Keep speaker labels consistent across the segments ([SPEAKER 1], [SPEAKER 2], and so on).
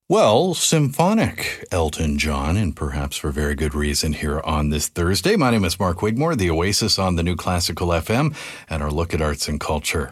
[SPEAKER 1] Well, symphonic Elton John, and perhaps for very good reason here on this Thursday. My name is Mark Wigmore, the Oasis on the New Classical FM, and our look at arts and culture.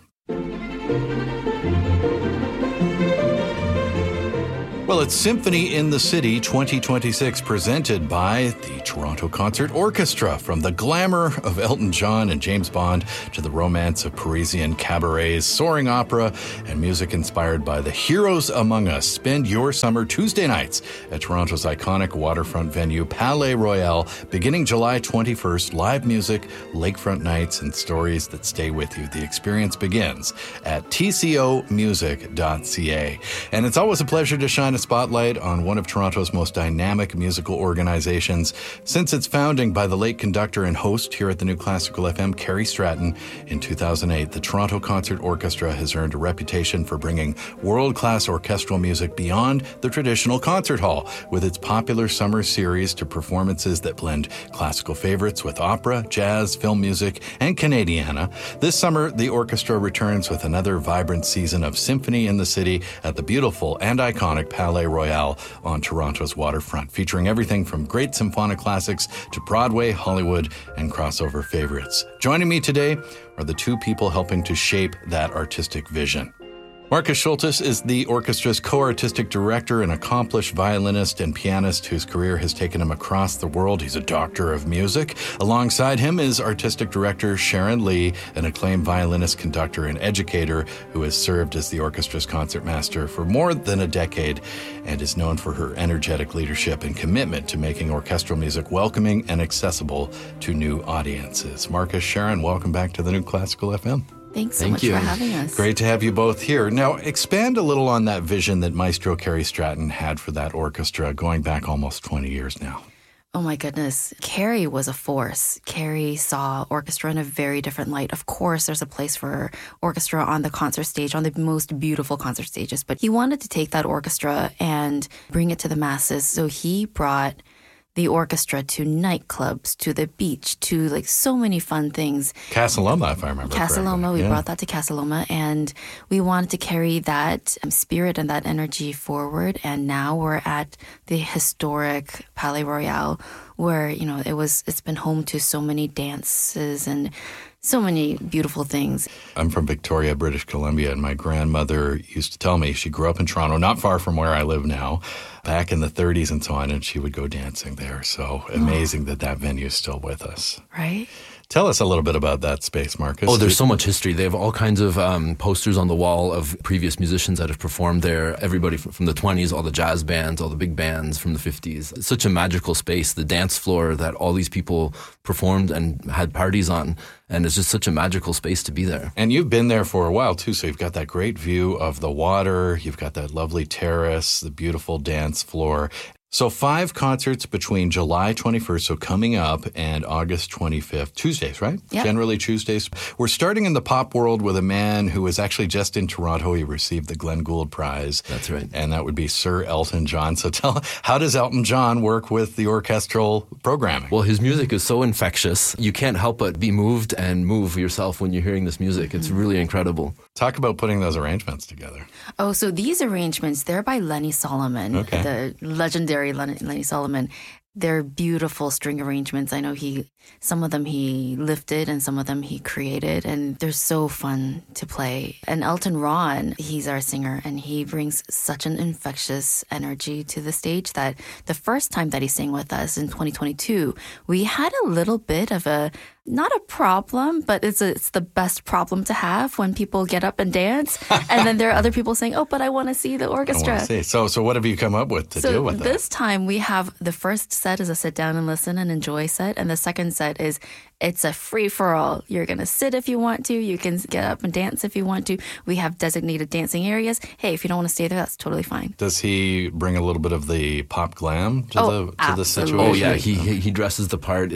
[SPEAKER 1] Well, it's Symphony in the City 2026, presented by the Toronto Concert Orchestra. From the glamour of Elton John and James Bond to the romance of Parisian cabarets, soaring opera, and music inspired by the heroes among us. Spend your summer Tuesday nights at Toronto's iconic waterfront venue, Palais Royal, beginning July 21st. Live music, lakefront nights, and stories that stay with you. The experience begins at tcomusic.ca. And it's always a pleasure to shine a spotlight on one of Toronto's most dynamic musical organizations. Since its founding by the late conductor and host here at the New Classical FM, Carrie Stratton, in 2008, the Toronto Concert Orchestra has earned a reputation for bringing world-class orchestral music beyond the traditional concert hall, with its popular summer series to performances that blend classical favorites with opera, jazz, film music, and Canadiana. This summer, the orchestra returns with another vibrant season of Symphony in the City at the beautiful and iconic Palais Royal on Toronto's waterfront, featuring everything from great symphonic classics to Broadway, Hollywood, and crossover favorites. Joining me today are the two people helping to shape that artistic vision. Marcus Schultes is the orchestra's co-artistic director, an accomplished violinist and pianist whose career has taken him across the world. He's a doctor of music. Alongside him is artistic director Sharon Lee, an acclaimed violinist, conductor, and educator who has served as the orchestra's concertmaster for more than a decade and is known for her energetic leadership and commitment to making orchestral music welcoming and accessible to new audiences. Marcus, Sharon, welcome back to the New Classical FM.
[SPEAKER 2] Thanks so much for having us.
[SPEAKER 1] Great to have you both here. Now, expand a little on that vision that Maestro Carrie Stratton had for that orchestra going back almost 20 years now.
[SPEAKER 2] Oh my goodness. Carrie was a force. Carrie saw orchestra in a very different light. Of course, there's a place for orchestra on the concert stage, on the most beautiful concert stages, but he wanted to take that orchestra and bring it to the masses. So he brought the orchestra to nightclubs, to the beach, to like so many fun things.
[SPEAKER 1] Casa Loma, if I remember
[SPEAKER 2] Casa Loma, we brought that to Casa Loma, and we wanted to carry that spirit and that energy forward. And now we're at the historic Palais Royal, where, you know, it's been home to so many dances and so many beautiful things.
[SPEAKER 1] I'm from Victoria, British Columbia, and my grandmother used to tell me she grew up in Toronto, not far from where I live now, back in the 30s and so on, and she would go dancing there. So amazing that venue is still with us.
[SPEAKER 2] Right?
[SPEAKER 1] Tell us a little bit about that space, Marcus.
[SPEAKER 3] Oh, there's so much history. They have all kinds of posters on the wall of previous musicians that have performed there. Everybody from the 20s, all the jazz bands, all the big bands from the 50s. It's such a magical space. The dance floor that all these people performed and had parties on. And it's just such a magical space to be there.
[SPEAKER 1] And you've been there for a while, too, so you've got that great view of the water. You've got that lovely terrace, the beautiful dance floor. So 5 concerts between July 21st, so coming up, and August 25th. Tuesdays, right?
[SPEAKER 2] Yep.
[SPEAKER 1] Generally Tuesdays. We're starting in the pop world with a man who was actually just in Toronto. He received the Glenn Gould Prize.
[SPEAKER 3] That's right.
[SPEAKER 1] And that would be Sir Elton John. So how does Elton John work with the orchestral programming?
[SPEAKER 3] Well, his music is so infectious. You can't help but be moved and move yourself when you're hearing this music. It's really incredible.
[SPEAKER 1] Talk about putting those arrangements together.
[SPEAKER 2] Oh, so these arrangements, they're by Lenny Solomon, the legendary Lenny Solomon. They're beautiful string arrangements. I know some of them he lifted and some of them he created, and they're so fun to play. And Elton Ron, he's our singer, and he brings such an infectious energy to the stage that the first time that he sang with us in 2022, we had a little bit of not a problem, but it's the best problem to have when people get up and dance. And then there are other people saying, oh, but I want to see the orchestra.
[SPEAKER 1] So what have you come up with to deal with that?
[SPEAKER 2] So this time we have the first set is a sit down and listen and enjoy set. And the second set is it's a free-for-all. You're going to sit if you want to. You can get up and dance if you want to. We have designated dancing areas. Hey, if you don't want to stay there, that's totally fine.
[SPEAKER 1] Does he bring a little bit of the pop glam to the situation?
[SPEAKER 3] Oh, yeah. He dresses the part.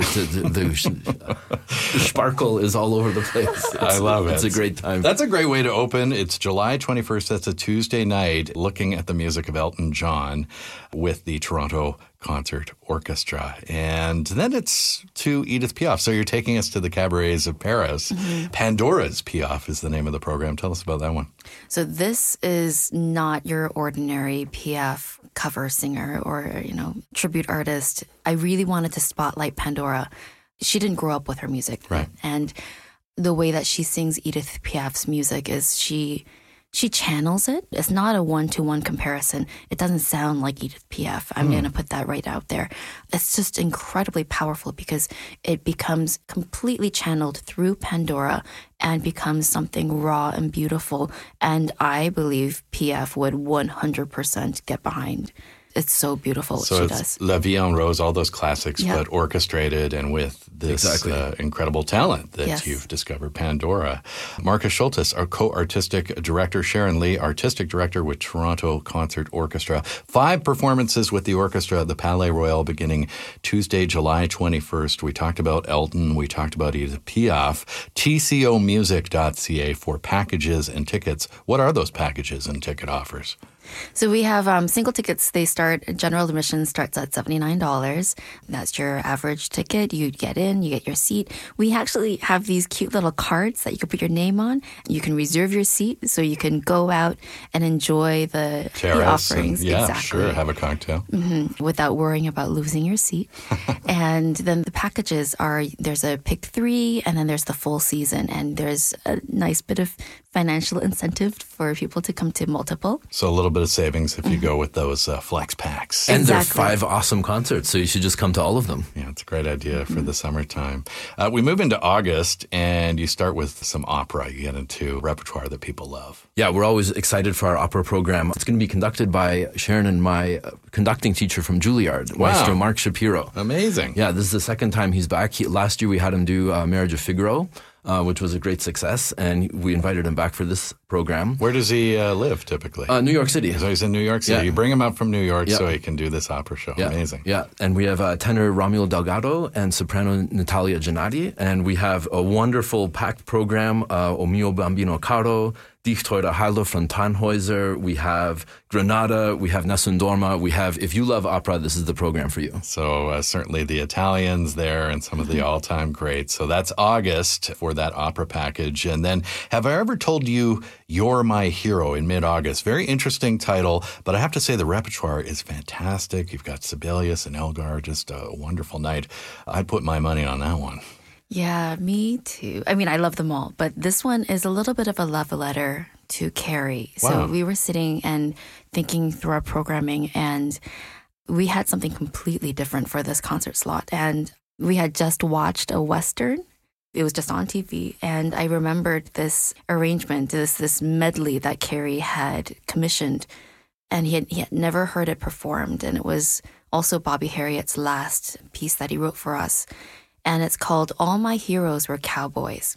[SPEAKER 3] The sparkle is all over the place.
[SPEAKER 1] I love it.
[SPEAKER 3] It's a great time.
[SPEAKER 1] That's a great way to open. It's July 21st. That's a Tuesday night, looking at the music of Elton John with the Toronto Concert Orchestra. And then it's to Edith Piaf. So you're taking us to the cabarets of Paris. Pandora's Piaf is the name of the program. Tell us about that one.
[SPEAKER 2] So this is not your ordinary Piaf cover singer or, tribute artist. I really wanted to spotlight Pandora. She didn't grow up with her music.
[SPEAKER 1] Right.
[SPEAKER 2] And the way that she sings Edith Piaf's music is she channels it. It's not a one-to-one comparison. It doesn't sound like Edith Piaf. I'm going to put that right out there. It's just incredibly powerful because it becomes completely channeled through Pandora and becomes something raw and beautiful. And I believe Piaf would 100% get behind. It's so beautiful what she does.
[SPEAKER 1] So it's La Vie en Rose, all those classics, but orchestrated and with this incredible talent that you've discovered, Pandora. Marcus Schultes, our co-artistic director. Sharon Lee, artistic director with Toronto Concert Orchestra. 5 performances with the orchestra at the Palais Royal beginning Tuesday, July 21st. We talked about Elton. We talked about Edith Piaf. tcomusic.ca for packages and tickets. What are those packages and ticket offers?
[SPEAKER 2] So we have single tickets. General admission starts at $79. That's your average ticket. You get in, you get your seat. We actually have these cute little cards that you can put your name on. You can reserve your seat so you can go out and enjoy the offerings.
[SPEAKER 1] Sure, have a cocktail.
[SPEAKER 2] Without worrying about losing your seat. And then the packages there's a pick 3 and then there's the full season. And there's a nice bit of financial incentive for people to come to multiple.
[SPEAKER 1] So a little bit of savings if you go with those flex packs.
[SPEAKER 3] And there are 5 awesome concerts, so you should just come to all of them.
[SPEAKER 1] Yeah, it's a great idea for the summertime. We move into August, and you start with some opera. You get into repertoire that people love.
[SPEAKER 3] Yeah, we're always excited for our opera program. It's going to be conducted by Sharon and my conducting teacher from Juilliard, Maestro Mark Shapiro.
[SPEAKER 1] Amazing.
[SPEAKER 3] Yeah, this is the second time he's back. Last year we had him do Marriage of Figaro, which was a great success, and we invited him back for this program.
[SPEAKER 1] Where does he live typically?
[SPEAKER 3] New York City.
[SPEAKER 1] So he's in New York City.
[SPEAKER 3] Yeah.
[SPEAKER 1] You bring him up from New York so he can do this opera show.
[SPEAKER 3] Yeah.
[SPEAKER 1] Amazing.
[SPEAKER 3] Yeah, and we have tenor Romulo Delgado and soprano Natalia Gennadi, and we have a wonderful packed program, O mio bambino caro, Dich teure Heilo from Tannhäuser, we have Granada, we have Nessun Dorma, we have, if you love opera, this is the program for you.
[SPEAKER 1] So certainly the Italians there and some of the all-time greats. So that's August for that opera package. And then, have I ever told you You're My Hero in mid-August? Very interesting title, but I have to say the repertoire is fantastic. You've got Sibelius and Elgar, just a wonderful night. I'd put my money on that one.
[SPEAKER 2] Yeah, me too. I mean, I love them all, but this one is a little bit of a love letter to Carrie.
[SPEAKER 1] Wow.
[SPEAKER 2] So we were sitting and thinking through our programming, and we had something completely different for this concert slot. And we had just watched a Western. It was just on TV, and I remembered this arrangement, this medley that Carrie had commissioned, and he had never heard it performed, and it was also Bobby Harriet's last piece that he wrote for us. And it's called All My Heroes Were Cowboys.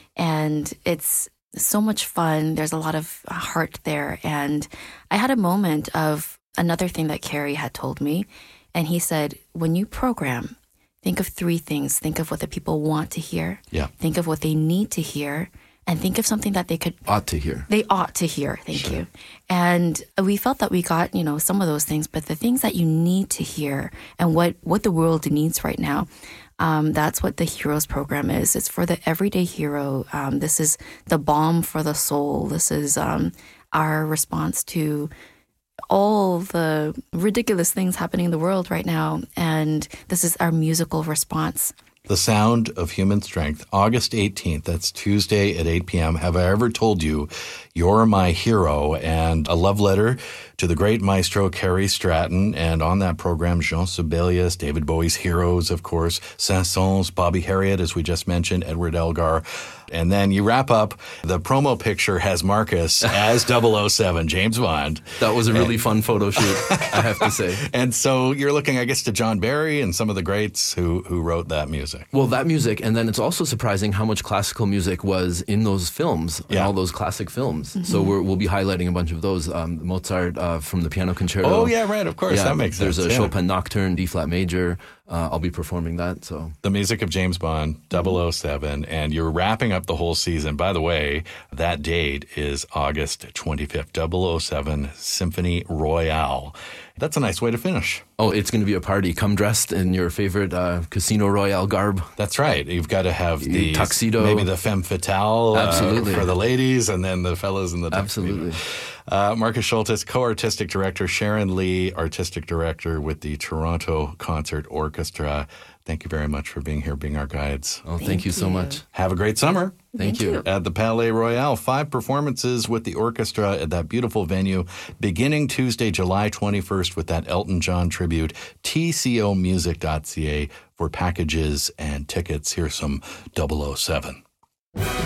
[SPEAKER 2] And it's so much fun. There's a lot of heart there. And I had a moment of another thing that Carrie had told me. And he said, when you program, think of 3 things. Think of what the people want to hear.
[SPEAKER 1] Yeah.
[SPEAKER 2] Think of what they need to hear. And think of something that they
[SPEAKER 3] ought to hear.
[SPEAKER 2] They ought to hear. Thank you. And we felt that we got, some of those things, but the things that you need to hear and what the world needs right now, that's what the Heroes program is. It's for the everyday hero. This is the balm for the soul. This is our response to all the ridiculous things happening in the world right now. And this is our musical response.
[SPEAKER 1] The Sound of Human Strength, August 18th. That's Tuesday at 8 p.m. Have I ever told you You're My Hero? And a love letter to the great maestro Carrie Stratton. And on that program, Jean Sibelius, David Bowie's Heroes, of course, Saint-Saëns, Bobby Harriet, as we just mentioned, Edward Elgar. And then you wrap up, the promo picture has Marcus as 007, James Bond.
[SPEAKER 3] That was a really fun photo shoot, I have to say.
[SPEAKER 1] And so you're looking, I guess, to John Barry and some of the greats who wrote that music.
[SPEAKER 3] Well, that music, and then it's also surprising how much classical music was in those films, in all those classic films. Mm-hmm. So we'll be highlighting a bunch of those. Mozart from the Piano Concerto.
[SPEAKER 1] Oh, yeah, right, of course, that makes sense.
[SPEAKER 3] There's a Chopin Nocturne, D-flat major. I'll be performing that. So
[SPEAKER 1] the music of James Bond, 007, and you're wrapping up the whole season. By the way, that date is August 25th, 007 Symphony Royale. That's a nice way to finish.
[SPEAKER 3] Oh, it's going to be a party. Come dressed in your favorite Casino Royale garb.
[SPEAKER 1] That's right. You've got to have the
[SPEAKER 3] tuxedo.
[SPEAKER 1] Maybe the femme fatale
[SPEAKER 3] Absolutely.
[SPEAKER 1] For the ladies, and then the fellas in the tuxedo.
[SPEAKER 3] Absolutely.
[SPEAKER 1] Marcus Schultes, co-artistic director, Sharon Lee, artistic director with the Toronto Concert Orchestra. Thank you very much for being here, being our guides.
[SPEAKER 3] Oh, thank you so much.
[SPEAKER 1] Have a great summer.
[SPEAKER 3] Thank you.
[SPEAKER 1] At the Palais Royale, 5 performances with the orchestra at that beautiful venue, beginning Tuesday, July 21st with that Elton John tribute. tcomusic.ca for packages and tickets. Here's some 007.